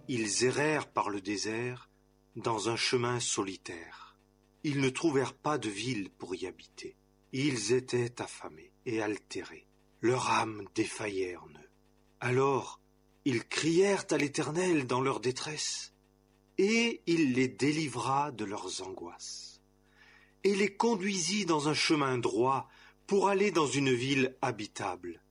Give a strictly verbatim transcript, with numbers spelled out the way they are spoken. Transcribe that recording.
Ils errèrent par le désert dans un chemin solitaire. Ils ne trouvèrent pas de ville pour y habiter. Ils étaient affamés et altérés. Leur âme défaillait en eux. Alors, ils crièrent à l'Éternel dans leur détresse, et il les délivra de leurs angoisses, et les conduisit dans un chemin droit pour aller dans une ville habitable.